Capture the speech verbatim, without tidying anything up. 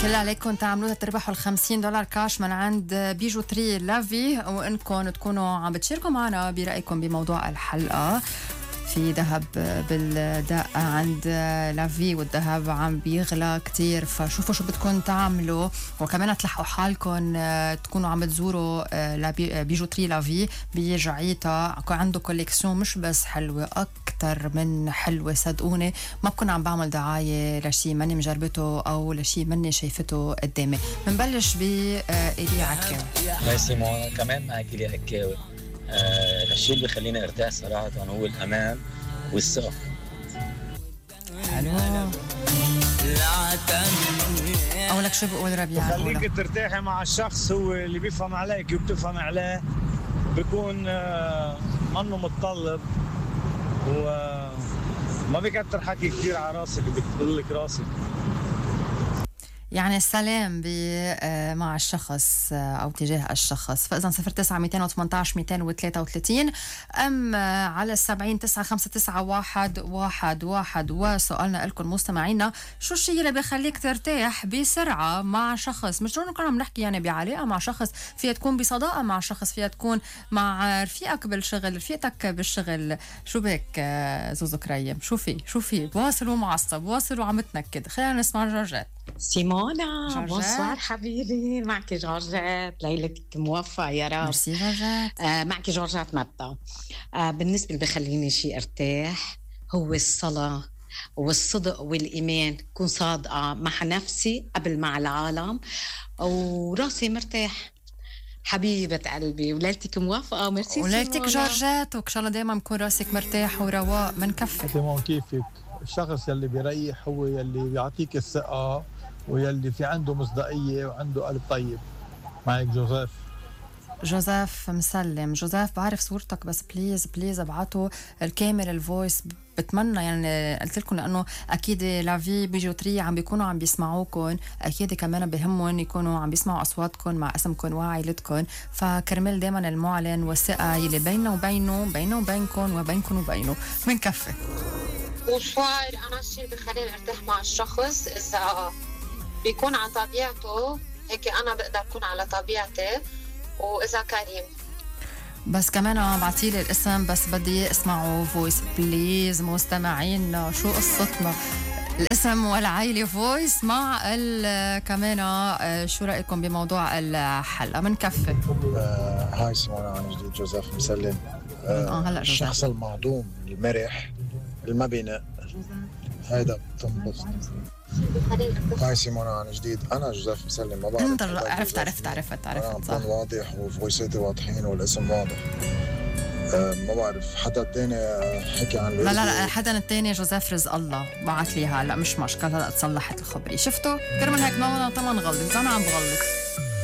كل عليكم تعملوها تربحوا الخمسين دولار كاش من عند بيجوتري لافي، وانكم تكونوا عم بتشاركوا معنا برأيكم بموضوع الحلقة. في ذهب بالدقة عند لافي والذهب عم بيغلى كتير، فشوفوا شو بدكم تعملوا، وكمان تلحقوا حالكم تكونوا عم تزوروا بيجوتري لافي بجعيتا. عنده كوليكسيون مش بس حلوة، أكتر من حلوة صدقوني. ما بكون عم بعمل دعاية لشي ماني مجربته أو لشي ماني شايفته قدامي. منبلش بإيلي عكاوي. هاي سيمون كمان معك إيلي عكاوي. آه، الشيء اللي بيخليني ارتاح صراحة هو الأمان والثقة. حلو. أولك شو بقول ربيع؟ خليك ترتاحي مع الشخص هو اللي بيفهم عليك وبتفهم عليه، بيكون آه منه متطلب وما بيكتر حكي كتير على راسك، بيطلك راسك. يعني السلام مع الشخص أو تجاه الشخص. فإذا صفر تسعة ميتين وثمانتعش ميتين وثلاثة وثلاثين أم على السبعين تسعة خمسة تسعة واحد واحد واحد. وسؤالنا لكم مستمعينا، شو الشيء اللي بيخليك ترتاح بسرعة مع شخص؟ مش ضروري نكون عم نحكي يعني بعلاقة مع شخص، فيها تكون بصداقة مع شخص، فيها تكون مع رفيقك بالشغل، رفيقتك بالشغل. شو بك زوزو كريم؟ شو في شو في بواصل ومعصب، بواصل وعم تنكد. خلينا نسمع جورجات. سيمونا بونسوار حبيبي، معك جورجات، ليلتك موفقة يا رب. ميرسي جورجات. آه معك جورجات متى. آه بالنسبة اللي بخليني شيء ارتاح هو الصلاة والصدق والإيمان. كون صادقة مع نفسي قبل مع العالم وراسي مرتاح. حبيبة قلبي وليلتك موافقة. ميرسي وليلتك جورجات، وإن شاء الله دايما بكون راسك مرتاح ورواق. منكفي سيمون كيفك؟ الشخص يلي بيريح هو يلي بيعطيك الثقة ويلي في عنده مصداقية وعنده قلب طيب. معك جوزيف. جوزيف مسلم. جوزيف بعرف صورتك بس بليز بليز ابعتوا الكاميرا الفويس. بتمنى يعني قلت لكم لانه اكيد لافي بيجوتري عم بيكونوا عم بيسمعوكم، اكيد كمان بهمهم يكونوا عم بيسمعوا اصواتكم مع اسمكم وعائلتكم. فكرمال دائما المعلن والثقه يلي بيننا وبينه، بينه وبينكم وبينكم وبينه. منكفي وشوار. أنا الشيء بخليني أرتاح مع الشخص إذا بيكون على طبيعته، هيك أنا بقدر أكون على طبيعتي، وإذا كريم. بس كمان بعتيلي الاسم، بس بدي اسمعه فويس بليز. مستمعين شو قصتنا؟ الاسم والعائلة فويس مع كمان. شو رأيكم بموضوع الحلقة؟ منكفي. آه هاي سمعنا عن جديد جوزيف مسلم. آه آه هلا الشخص المهضوم المرح الما بينق هيدا بتنبسط. هاي سيمونا عن جديد. انا جوزيف مسلم. ما بعرف انت عرفت عرفت عرفت عرفت صح. واضح وفويساتي واضحين والاسم واضح. أه ما بعرف حدا تاني حكي عن لا لا لا حدا التاني جوزيف رزق الله بعت لي هلا. مش مشكلة، هلا تصلحت الخبرية. شفتوا كرمال هيك ما طبعا غلط، انا عم بغلط.